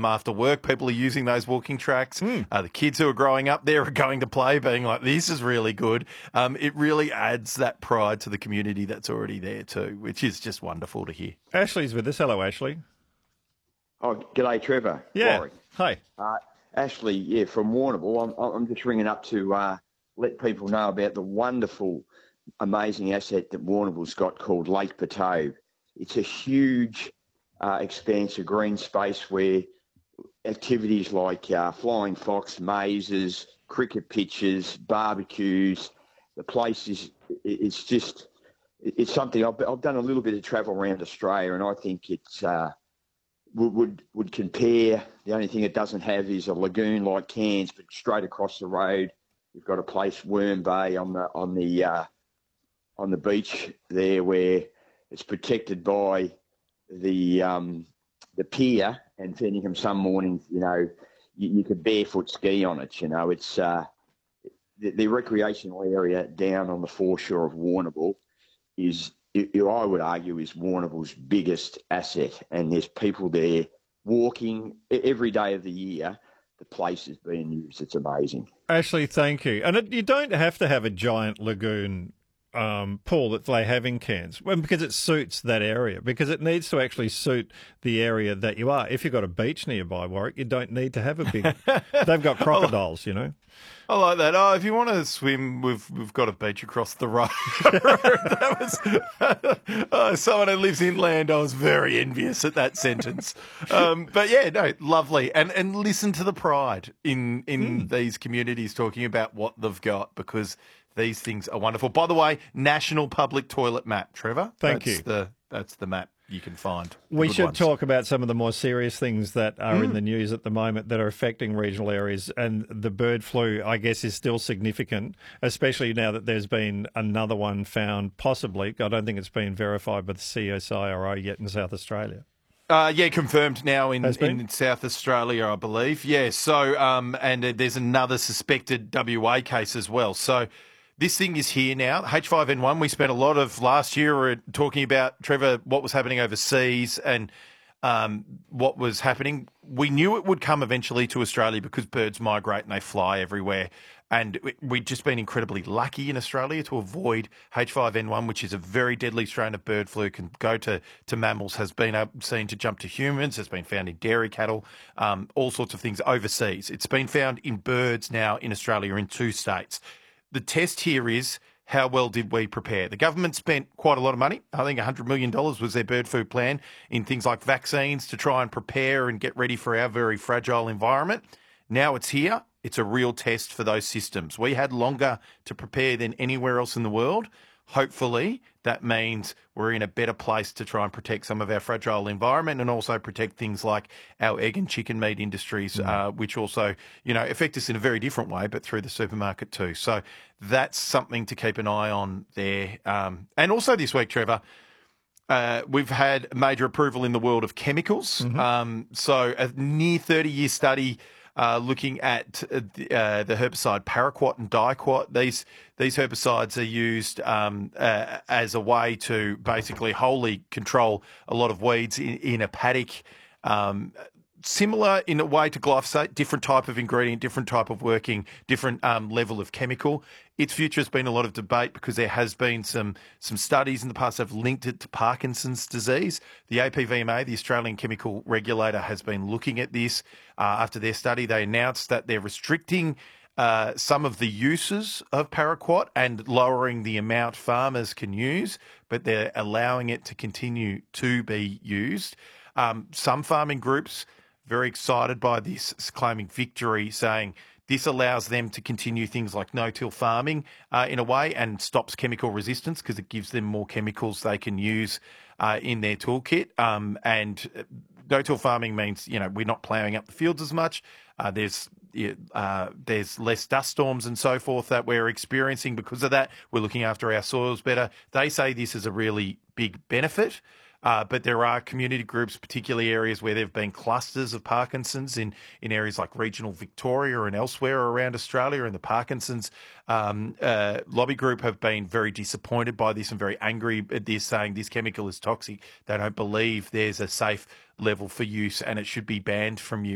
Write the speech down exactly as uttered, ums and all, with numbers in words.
after work, people are using those walking tracks. Mm. Uh, the kids who are growing up there are going to play, being like, this is really good. Um, it really adds that pride to the community that's already there too, which is just wonderful to hear. Ashley's with us. Hello, Ashley. Oh, g'day, Trevor. Yeah. Warwick. Hi. Uh, Ashley, yeah, from Warrnambool. I'm, I'm just ringing up to uh, let people know about the wonderful, amazing asset that Warrnambool's got called Lake Patobe. It's a huge uh, expanse of green space where activities like uh, flying fox, mazes, cricket pitches, barbecues, the place is, it's just, it's something, I've, I've done a little bit of travel around Australia, and I think it's, uh, would, would would compare. The only thing it doesn't have is a lagoon like Cairns, but straight across the road, you've got a place, Worm Bay, on the on the uh, on the beach there, where it's protected by the um, the pier, and Fenningham some mornings, you know, you, you could barefoot ski on it. You know, it's uh, the, the recreational area down on the foreshore of Warrnambool is, I would argue, is Warrnambool's biggest asset, and there's people there walking every day of the year. The place is being used. It's amazing. Ashley, thank you. And it, you don't have to have a giant lagoon um, pool that they have in Cairns, well, because it suits that area, because it needs to actually suit the area that you are. If you've got a beach nearby, Warwick, you don't need to have a big... They've got crocodiles, you know. I like that. Oh, if you want to swim, we've we've got a beach across the road. That was oh, someone who lives inland. I was very envious at that sentence. Um, but yeah, no, lovely. And and listen to the pride in in mm. these communities talking about what they've got, because these things are wonderful. By the way, National Public Toilet Map, Trevor. Thank that's you. The that's the map you can find. We should ones. talk about some of the more serious things that are Mm. in the news at the moment that are affecting regional areas. And the bird flu, I guess, is still significant, especially now that there's been another one found, possibly. I don't think it's been verified by the C S I R O yet in South Australia. Uh, yeah, confirmed now in, Has been? in South Australia, I believe. Yeah, so, um, and uh, there's another suspected W A case as well. So this thing is here now. H five N one, we spent a lot of last year uh, talking about, Trevor, what was happening overseas and um, what was happening. We knew it would come eventually to Australia because birds migrate and they fly everywhere. And we'd just been incredibly lucky in Australia to avoid H five N one, which is a very deadly strain of bird flu, can go to, to mammals, has been seen to jump to humans, has been found in dairy cattle, um, all sorts of things overseas. It's been found in birds now in Australia in two states. The test here is, how well did we prepare? The government spent quite a lot of money. I think one hundred million dollars was their bird flu plan in things like vaccines to try and prepare and get ready for our very fragile environment. Now it's here. It's a real test for those systems. We had longer to prepare than anywhere else in the world. Hopefully, that means we're in a better place to try and protect some of our fragile environment and also protect things like our egg and chicken meat industries, mm. uh, which also, you know, affect us in a very different way, but through the supermarket too. So that's something to keep an eye on there. Um, and also this week, Trevor, uh, we've had major approval in the world of chemicals. Mm-hmm. Um, so a near thirty-year study Uh, looking at uh, the, uh, the herbicide paraquat and diquat. These these herbicides are used um, uh, as a way to basically wholly control a lot of weeds in, in a paddock. Um, similar in a way to glyphosate, different type of ingredient, different type of working, different um, level of chemical. Its future has been a lot of debate because there has been some some studies in the past that have linked it to Parkinson's disease. The A P V M A, the Australian Chemical Regulator, has been looking at this. Uh, after their study, they announced that they're restricting uh, some of the uses of paraquat and lowering the amount farmers can use, but they're allowing it to continue to be used. Um, some farming groups very excited by this, claiming victory, saying this allows them to continue things like no-till farming uh, in a way and stops chemical resistance because it gives them more chemicals they can use uh, in their toolkit. Um, and no-till farming means, you know, we're not ploughing up the fields as much. Uh, there's uh, there's less dust storms and so forth that we're experiencing because of that. We're looking after our soils better. They say this is a really big benefit. Uh, but there are community groups, particularly areas where there have been clusters of Parkinson's in, in areas like regional Victoria and elsewhere around Australia. And the Parkinson's um, uh, lobby group have been very disappointed by this and very angry at this, saying this chemical is toxic. They don't believe there's a safe level for use and it should be banned from use.